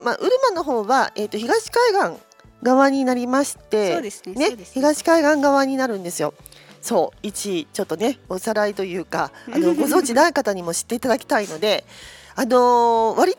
うるまの方は、東海岸側になりましそうて、 ですね。 東海岸側になるんですよ。そう、位置ちょっとねおさらいというか、ご存知ない方にも知っていただきたいので、割